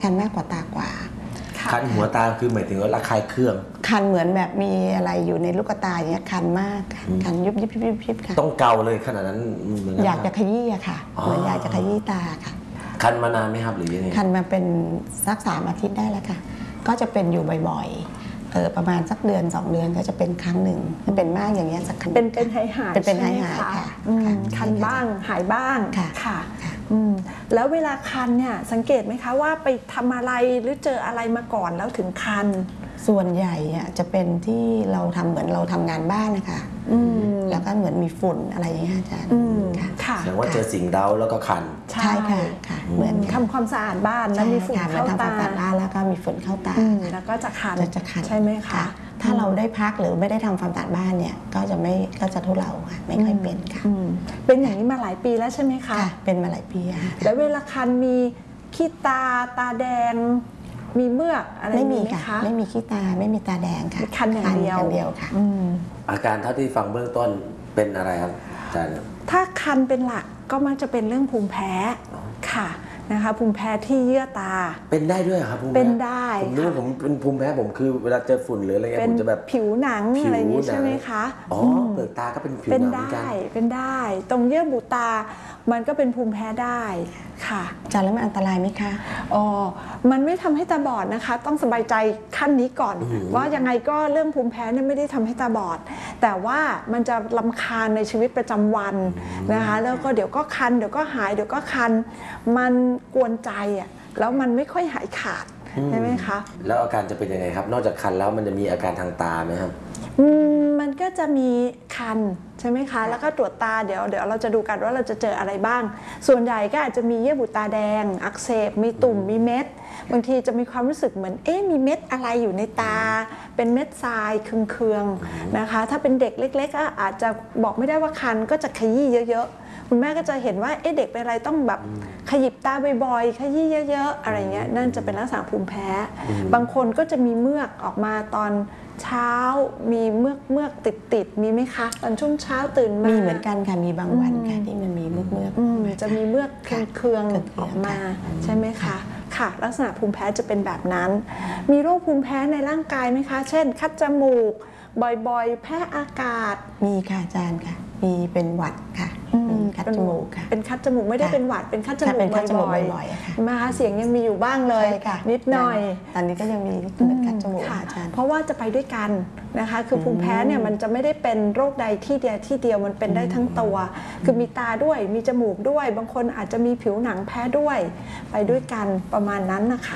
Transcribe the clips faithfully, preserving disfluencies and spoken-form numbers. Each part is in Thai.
คันมากกว่าตากว่าคันหัวตาคือหมายถึงว่าระคายเคืองคันเหมือนแบบมีอะไรอยู่ในลูกตาอย่างเงี้ยคันมากคันยุบยิบยิบยิบยิบค่ะต้องเกาเลยขนาดนั้นอยากจะขยี้อะค่ะเหมือนอยากจะขยี้ตาค่ะคันมานานไหมครับหรือยังไงคันมาเป็นสักสามอาทิตย์ได้แล้วค่ะก็จะเป็นอยู่บ่อยๆเออประมาณสักเดือนสองเดือนก็จะเป็นครั้งหนึ่งเป็นมากอย่างเงี้ยสักครั้งเป็นเป็นหายหายเป็นเป็นหายหายค่ะคันบ้างหายบ้างค่ะค่ะแล้วเวลาคันเนี่ยสังเกตไหมคะว่าไปทำอะไรหรือเจออะไรมาก่อนแล้วถึงคันส่วนใหญ่จะเป็นที่เราทำเหมือนเราทำงานบ้านนะคะแล้วก็เหมือนมีฝุ่นอะไรอย่างเงี้ยอาจารย์ค่ะแสดงว่าเจอสิ่งเร้าแล้วก็คันใช่ค่ะค่ะเหมือนทำความสะอาดบ้านแล้วมีฝุ่นเข้าตาทำความสะอาดบ้านแล้วก็มีฝุ่นเข้าตาแล้วก็จะคันจะคันใช่ไหมคะถ้าเราได้พักหรือไม่ได้ทำความสะอาดบ้านเนี่ยก็จะไม่ก็จะทุเลาค่ะไม่ค่อยเป็นค่ะเป็นอย่างนี้มาหลายปีแล้วใช่ไหมคะเป็นมาหลายปีค่ะแล้วเวลาคันมีขี้ตาตาแดงมีเมือกอะไรไม่มีค่ะไม่มีขี้ตาไม่มีตาแดงค่ะคันอย่างเดียวเดียวค่ะอาการเท่าที่ฟังเบื้องต้นเป็นอะไรครับอาจารย์ถ้าคันเป็นหลักก็มักจะเป็นเรื่องภูมิแพ้ค่ะนะคะภูมิแพ้ที่เยื่อตาเป็นได้ด้วยครับภูมิแพ้เป็นได้ผมนึกว่าผมเป็นภูมิแพ้ผมคือเวลาเจอฝุ่นหรืออะไรเงี้ยผมจะแบบผิวหนังอะไรอย่างนี้ใช่ไหมคะอ๋อเปลือกตาก็เป็นผิวหนังเหมือนกันเป็นได้ตรงเยื่อบุตามันก็เป็นภูมิแพ้ได้ค่ะอาจารย์แล้วมันอันตรายไหมคะอ๋อมันไม่ทำให้ตาบอดนะคะต้องสบายใจขั้นนี้ก่อนว่ายังไงก็เรื่องภูมิแพ้เนี่ยไม่ได้ทำให้ตาบอดแต่ว่ามันจะรำคาญในชีวิตประจำวันนะคะแล้วก็เดี๋ยวก็คันเดี๋ยวก็หายเดี๋ยวก็คันมันกวนใจอ่ะแล้วมันไม่ค่อยหายขาดใช่ไหมคะแล้วอาการจะเป็นยังไงครับนอกจากคันแล้วมันจะมีอาการทางตาไหมครับมันก็จะมีคันใช่ไหมคะแล้วก็ตรวจตาเดี๋ยวเดี๋ยวเราจะดูกันว่าเราจะเจออะไรบ้างส่วนใหญ่ก็อาจจะมีเยื่อบุตาแดงอักเสบมีตุ่มมีเม็ดบางทีจะมีความรู้สึกเหมือนเอ๊ะมีเม็ดอะไรอยู่ในตาเป็นเม็ดทรายเคืองๆนะคะถ้าเป็นเด็กเล็กๆก็อาจจะบอกไม่ได้ว่าคันก็จะขยี้เยอะๆคุณแม่ก็จะเห็นว่าเอ๊ะเด็กเป็นอะไรต้องแบบขยิบตาบ่อยๆขยี้เยอะๆอะไรเงี้ยนั่นจะเป็นลักษณะภูมิแพ้บางคนก็จะมีเมือกออกมาตอนเช้ามีเมือกเมือกติดติดมีไหมคะตอนช่วงเช้าตื่นมามีเหมือนกันค่ะมีบางวันค่ะที่มันมีเมือกเมือกจะมีเมือกเคืองๆออกมาใช่ไหมคะค่ะลักษณะภูมิแพ้จะเป็นแบบนั้นมีโรคภูมิแพ้ในร่างกายไหมคะเช่นคัดจมูกบ่อยๆแพ้อากาศมีค่ะอาจารย์ค่ะมีเป็นหวัดค่ะคัดจมูกค่ะเป็นคัดจมูกไม่ได้เป็นหวัดเป็นคัดจมูกบ่อยๆมาเสียงยังมีอยู่บ้างเลยนิดหน่อยตอนนี้ก็ยังมีเป็นคัดจมูกอาจารย์เพราะว่าจะไปด้วยกันนะคะคือภูมิแพ้เนี่ยมันจะไม่ได้เป็นโรคใดที่เดียวที่เดียวมันเป็นได้ทั้งตัวคือมีตาด้วยมีจมูกด้วยบางคนอาจจะมีผิวหนังแพ้ด้วยไปด้วยกันประมาณนั้นนะคะ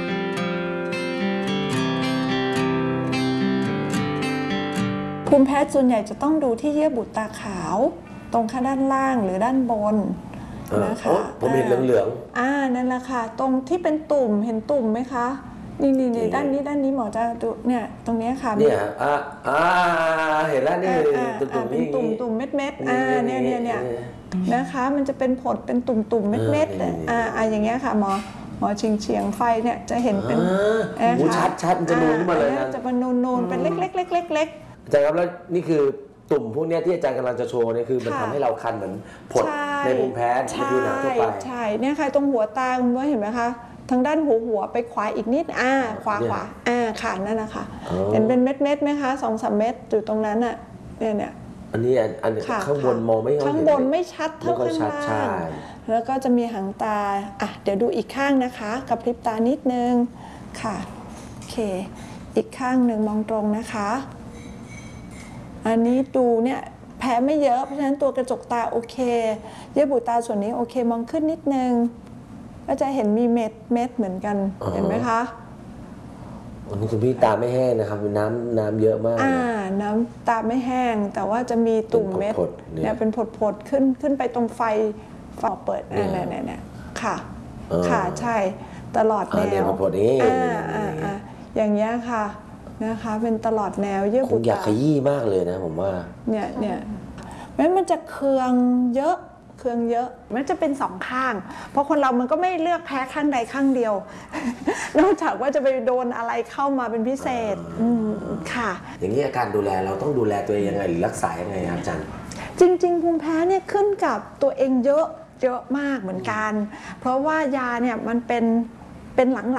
ภูมิแพ้ส่วนใหญ่จะต้องดูที่เยื่อบุตาขาวตรงข้างด้านล่างหรือด้านบนนะคะผมเห็นเหลืองๆอ่านั่นแหละค่ะตรงที่เป็นตุ่มเห็นตุ่มไหมคะนี่นี่นี่ด้านนี้ด้านนี้หมอจะดูเนี่ยตรงนี้ค่ะเนี่ยอ่าอ่าเห็นแล้วนี่ตุ่มตุ่มเป็นตุ่มตุ่มเม็ดเม็ดอ่าเนี่ยเนี่ยเนี่ยนะคะมันจะเป็นผดเป็นตุ่มตุ่มเม็ดเม็ดอ่าอ่าอย่างเงี้ยค่ะหมอหมอเฉียงเฉียงไฟเนี่ยจะเห็นเป็นชัดชัดจะนูนขึ้นมาเลยนะจะเป็นนูนนูนเป็นเล็กเล็กเล็กเล็กเล็กอาจารย์ครับแล้วนี่คือตุ่มพวกนี้ที่อาจารย์กำลังจะโชว์นี่คือมันทำให้เราคันเหมือนผดในภูมิแพ้ในผิวหนังทั่วไปใช่เนี่ยค่ะตรงหัวตาคุณว่าเห็นไหมคะทางด้านหัวหัวไปขวาอีกนิดอ่าขวาขวาอ่าค่ะนั่นนะคะเห็นเป็นเม็ดเม็ดไหมคะสองสามเม็ดอยู่ตรงนั้นอ่ะเนี่ยเนี่ยอันนี้อันข้างบนมองไม่เห็นข้างบนไม่ชัดเท่าข้างล่างแล้วก็จะมีหางตาอ่ะเดี๋ยวดูอีกข้างนะคะกับพริบตานิดนึงค่ะโอเคอีกข้างหนึ่งมองตรงนะคะอันนี้ดูเนี่ยแพ้ไม่เยอะเพราะฉะนั้นตัวกระจกตาโอเคเยื่อบุตาส่วนนี้โอเคมองขึ้นนิดนึงก็จะเห็นมีเม็ดเม็ดเหมือนกันเห็นไหมคะอันนี้คุณพี่ตาไม่แห้งนะครับน้ำน้ำเยอะมากอ่าน้ำตาไม่แห้งแต่ว่าจะมีตุ่มเม็ดเนี่ยเป็นผดๆขึ้นขึ้นไปตรงไฟฝาเปิดเนี่ยเนี่ยเนี่ยค่ะค่ะใช่ตลอดแนวอ่าอ่าอ่าอย่างเงี้ยค่ะนะคะเป็นตลอดแนวเยื่อบุตาคงอยากขยี้มากเลยนะผมว่าเนี่ยเนี่ยแม้มันจะเคืองเยอะเคืองเยอะมันจะเป็นสองข้างเพราะคนเรามันก็ไม่เลือกแพ้ข้างใดข้างเดียวนอกจากว่าจะไปโดนอะไรเข้ามาเป็นพิเศษค่ะอย่างนี้อาการดูแลเราต้องดูแลตัวเองยังไงหรือรักษายังไงครับอาจารย์จริงๆภูมิแพ้เนี่ยขึ้นกับตัวเองเยอะเยอะมากเหมือนกันเพราะว่ายาเนี่ยมันเป็นเเป็นหลังๆ